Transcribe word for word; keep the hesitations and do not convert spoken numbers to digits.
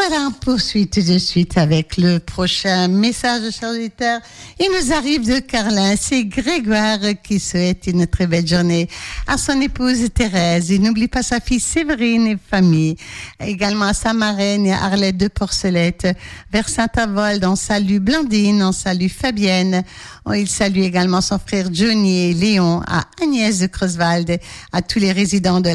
voilà, on poursuit tout de suite avec le prochain message, chers auditeurs. Il nous arrive de Carlin. C'est Grégoire qui souhaite une très belle journée à son épouse Thérèse. Il n'oublie pas sa fille Séverine et famille. Également à sa marraine et à Arlette de Porcelette. Vers Saint-Avold, on salue Blandine, on salue Fabienne. Il salue également son frère Johnny et Léon, à Agnès de Creuswald, à tous les résidents de